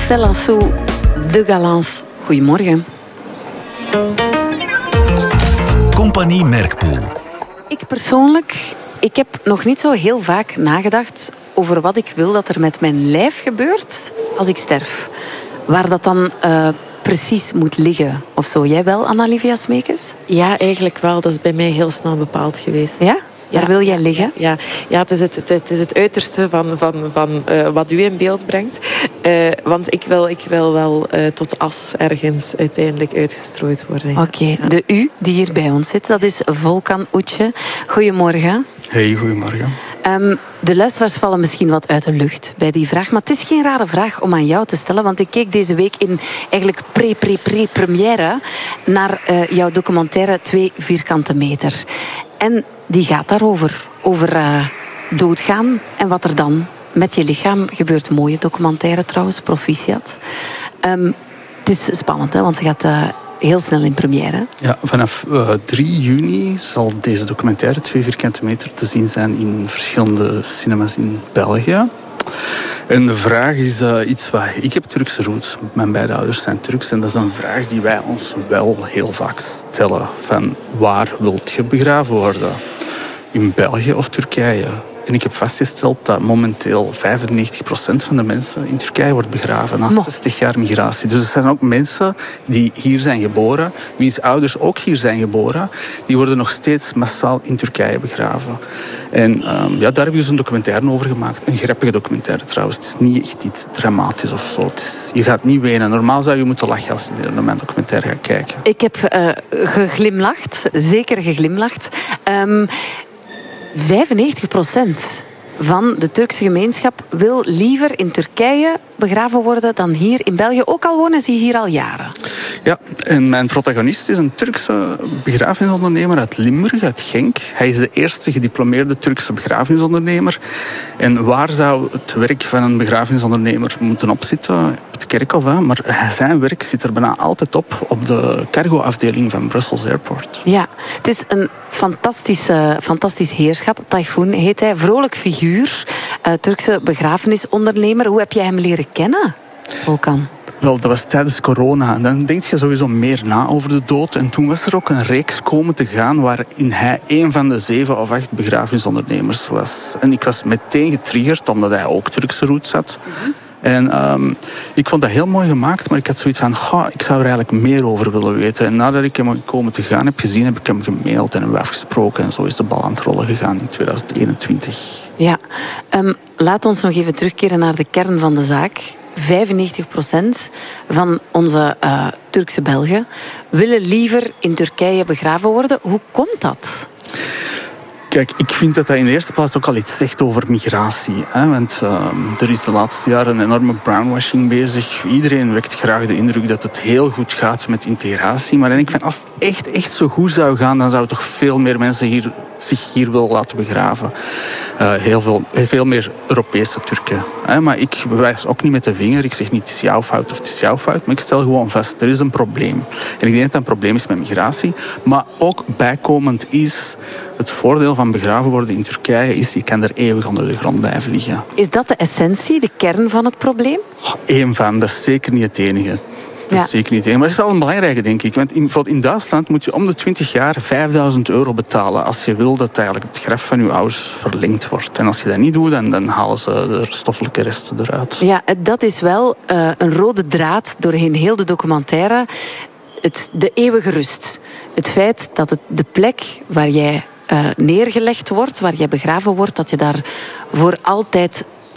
Marcel Assou, De Galance. Goedemorgen. Compagnie Merkpoel. Ik persoonlijk, ik heb nog niet zo heel vaak nagedacht over wat ik wil dat er met mijn lijf gebeurt als ik sterf. Waar dat dan precies moet liggen of zo. Jij wel, Anna-Livia Smekens? Ja, eigenlijk wel. Dat is bij mij heel snel bepaald geweest. Ja? Waar wil jij liggen? Ja, het is het uiterste van wat u in beeld brengt. Want ik wil wel tot as ergens uiteindelijk uitgestrooid worden. Oké, de U die hier bij ons zit, dat is Volkan Oetje. Goedemorgen. Hey, goedemorgen. De luisteraars vallen misschien wat uit de lucht bij die vraag. Maar het is geen rare vraag om aan jou te stellen. Want ik keek deze week in eigenlijk pre-première naar jouw documentaire 2 vierkante meter. En die gaat daarover. Over doodgaan en wat er dan met je lichaam gebeurt. Mooie documentaire trouwens, proficiat. Het is spannend, hè, want ze gaat heel snel in première. Ja, vanaf 3 juni zal deze documentaire 2 vierkante meter te zien zijn in verschillende cinemas in België. En de vraag is iets wat... Ik heb Turkse roots. Mijn beide ouders zijn Turks. En dat is een vraag die wij ons wel heel vaak stellen. Van waar wilt je begraven worden? In België of Turkije? En ik heb vastgesteld dat momenteel 95% van de mensen in Turkije wordt begraven na 60 jaar migratie. Dus er zijn ook mensen die hier zijn geboren, wiens ouders ook hier zijn geboren, die worden nog steeds massaal in Turkije begraven. En daar heb ik dus een documentaire over gemaakt. Een grappige documentaire trouwens. Het is niet echt iets dramatisch of zo. Je gaat niet wenen. Normaal zou je moeten lachen als je naar mijn documentaire gaat kijken. Ik heb geglimlacht. Zeker geglimlacht. 95% van de Turkse gemeenschap wil liever in Turkije begraven worden dan hier in België. Ook al wonen ze hier al jaren. Ja, en mijn protagonist is een Turkse begrafenisondernemer uit Limburg, uit Genk. Hij is de eerste gediplomeerde Turkse begrafenisondernemer. En waar zou het werk van een begrafenisondernemer moeten opzitten? Op het kerkhof, hè? Maar zijn werk zit er bijna altijd op de cargo-afdeling van Brussels Airport. Ja, het is een fantastisch heerschap. Tayfun heet hij, vrolijk figuur, Turkse begrafenisondernemer. Hoe heb jij hem leren kennen, Volkan? Wel, dat was tijdens corona. En dan denk je sowieso meer na over de dood. En toen was er ook een reeks komen te gaan waarin hij een van de 7 of 8 begrafenisondernemers was. En ik was meteen getriggerd, omdat hij ook Turkse roots had. En ik vond dat heel mooi gemaakt, maar ik had zoiets van, ik zou er eigenlijk meer over willen weten. En nadat ik hem komen te gaan heb gezien, heb ik hem gemaild en hebben we afgesproken. En zo is de bal aan het rollen gegaan in 2021. Ja, laat ons nog even terugkeren naar de kern van de zaak. 95% van onze Turkse Belgen willen liever in Turkije begraven worden. Hoe komt dat? Kijk, ik vind dat in de eerste plaats ook al iets zegt over migratie. Hè? Want er is de laatste jaren een enorme brownwashing bezig. Iedereen wekt graag de indruk dat het heel goed gaat met integratie. Maar ik vind, als het echt zo goed zou gaan, dan zouden toch veel meer mensen zich hier willen laten begraven. Veel meer Europese Turken. Hè? Maar ik wijs ook niet met de vinger. Ik zeg niet het is jouw fout of het is jouw fout. Maar ik stel gewoon vast, er is een probleem. En ik denk dat dat een probleem is met migratie. Maar ook bijkomend is... Het voordeel van begraven worden in Turkije is, je kan er eeuwig onder de grond blijven liggen. Is dat de essentie, de kern van het probleem? Eén van, dat is zeker niet het enige. Dat is zeker niet het enige. Maar het is wel een belangrijke, denk ik. Want in Duitsland moet je om de 20 jaar €5.000 betalen als je wil dat eigenlijk het graf van je ouders verlengd wordt. En als je dat niet doet, dan halen ze de stoffelijke resten eruit. Ja, dat is wel een rode draad doorheen heel de documentaire. De eeuwige rust. Het feit dat de plek waar jij neergelegd wordt, waar je begraven wordt, dat je daar voor altijd